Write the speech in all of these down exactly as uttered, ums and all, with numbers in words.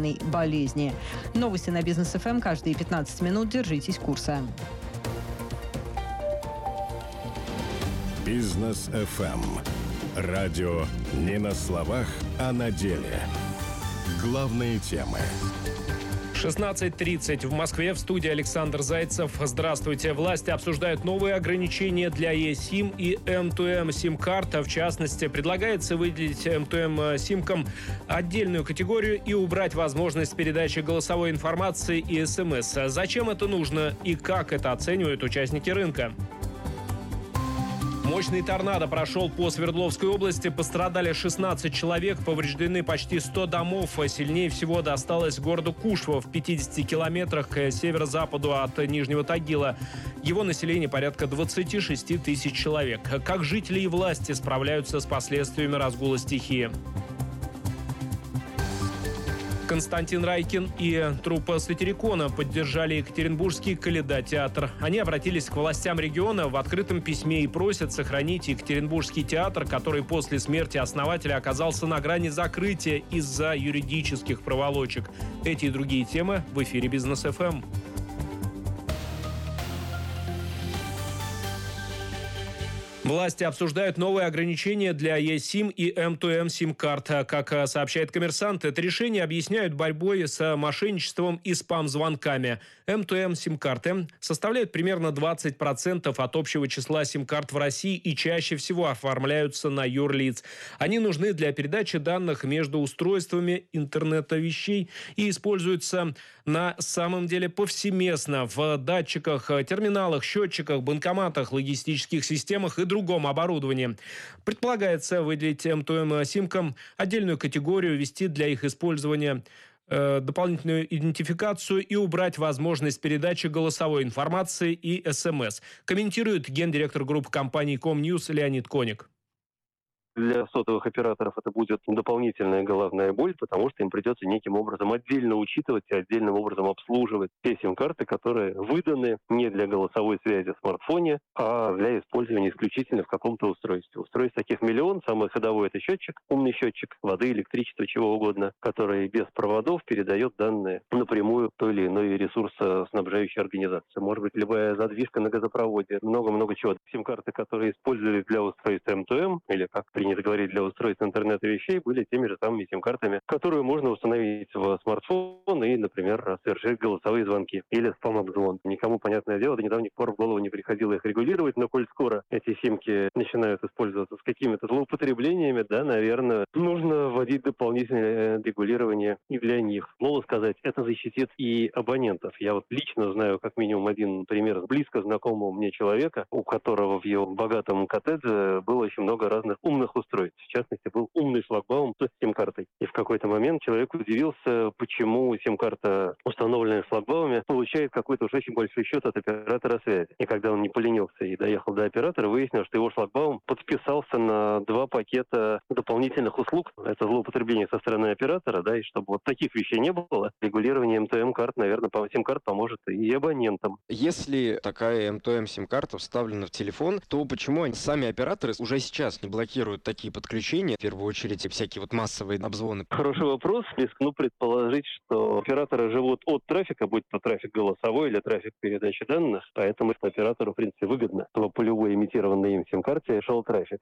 смертельной болезни. Новости на Бизнес эф эм каждые пятнадцать минут. Держитесь курса. Бизнес эф эм. Радио не на словах, а на деле. Главные темы. шестнадцать тридцать в Москве. В студии Александр Зайцев. Здравствуйте. Власти обсуждают новые ограничения для eSIM и эм ту эм сим-карт. В частности, предлагается выделить эм ту эм симкам отдельную категорию и убрать возможность передачи голосовой информации и эс эм эс. Зачем это нужно и как это оценивают участники рынка? Мощный торнадо прошел по Свердловской области. Пострадали шестнадцать человек, повреждены почти сто домов. Сильнее всего досталось городу Кушва в пятидесяти километрах к северо-западу от Нижнего Тагила. Его население порядка двадцать шесть тысяч человек. Как жители и власти справляются с последствиями разгула стихии? Константин Райкин и труппа Сатирикона поддержали Екатеринбургский Калейдотеатр. Они обратились к властям региона в открытом письме и просят сохранить Екатеринбургский театр, который после смерти основателя оказался на грани закрытия из-за юридических проволочек. Эти и другие темы в эфире Бизнес эф эм. Власти обсуждают новые ограничения для eSIM и эм ту эм сим-карт. Как сообщает «Коммерсант», это решение объясняют борьбой с мошенничеством и спам-звонками. эм ту эм сим-карты составляют примерно двадцать процентов от общего числа сим-карт в России и чаще всего оформляются на юрлиц. Они нужны для передачи данных между устройствами интернета вещей и используются на самом деле повсеместно в датчиках, терминалах, счетчиках, банкоматах, логистических системах и других другом оборудовании. Предполагается выделить эм ту эм симкам отдельную категорию, ввести для их использования э, дополнительную идентификацию и убрать возможность передачи голосовой информации и эс эм эс. Комментирует гендиректор группы компании Комньюз Леонид Коник. Для сотовых операторов это будет дополнительная головная боль, потому что им придется неким образом отдельно учитывать и отдельным образом обслуживать те сим-карты, которые выданы не для голосовой связи в смартфоне, а для использования исключительно в каком-то устройстве. Устройств таких миллион. Самый ходовой — это счетчик, умный счетчик воды, электричества, чего угодно, который без проводов передает данные напрямую той или иной ресурсоснабжающей организации. Может быть, любая задвижка на газопроводе, много-много чего. Сим-карты, которые использовались для устройств эм ту эм, или как принято говорить, для устройств интернета вещей, были теми же самыми сим-картами, которые можно установить в смартфон и, например, совершить голосовые звонки или спам-обзвон. Никому, понятное дело, до недавних пор в голову не приходило их регулировать, но коль скоро эти симки начинают использоваться с какими-то злоупотреблениями, да, наверное, нужно вводить дополнительное регулирование и для них. Слово сказать, это защитит и абонентов. Я вот лично знаю как минимум один пример близко знакомого мне человека, у которого в его богатом коттедже было очень много разных умных устройств. В частности, был умный шлагбаум с сим-картой. И в какой-то момент человек удивился, почему сим-карта, установленная в шлагбауме, получает какой-то уж очень большой счет от оператора связи. И когда он не поленился и доехал до оператора, выяснилось, что его шлагбаум подписался на два пакета дополнительных услуг. Это злоупотребление со стороны оператора, да, и чтобы вот таких вещей не было, регулирование эм ту эм-карт, наверное, по сим-карт поможет и абонентам. Если такая эм ту эм-сим-карта вставлена в телефон, то почему они, сами операторы уже сейчас не блокируют такие подключения, в первую очередь всякие вот массовые обзвоны? Хороший вопрос. Рискну предположить, что операторы живут от трафика, будь то трафик голосовой или трафик передачи данных, поэтому оператору, в принципе, выгодно, чтобы по любой имитированной им сим-карте шел трафик.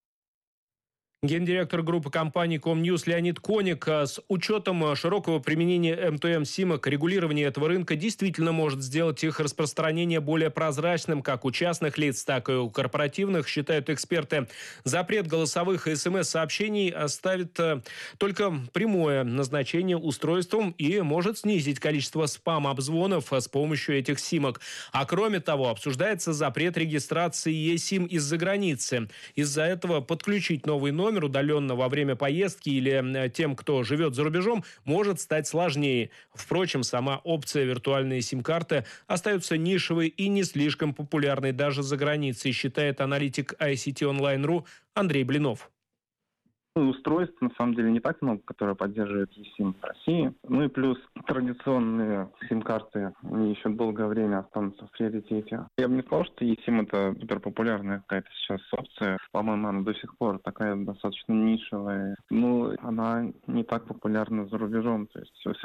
Гендиректор группы компании Комньюз Леонид Коник. С учетом широкого применения эм ту эм-симок регулирование этого рынка действительно может сделать их распространение более прозрачным как у частных лиц, так и у корпоративных, считают эксперты. Запрет голосовых и эс эм эс-сообщений оставит только прямое назначение устройством и может снизить количество спам-обзвонов с помощью этих симок. А кроме того, обсуждается запрет регистрации eSIM из-за границы. Из-за этого подключить новый номер номер удаленно во время поездки или тем, кто живет за рубежом, может стать сложнее. Впрочем, сама опция виртуальные сим-карты остается нишевой и не слишком популярной даже за границей, считает аналитик ай си ти онлайн точка ру Андрей Блинов. Устройств, на самом деле, не так много, которые поддерживают eSIM в России. Ну и плюс традиционные сим-карты, они еще долгое время останутся в приоритете. Я бы не сказал, что eSIM — это суперпопулярная какая-то сейчас опция. По-моему, она до сих пор такая достаточно нишевая. Ну, она не так популярна за рубежом. То есть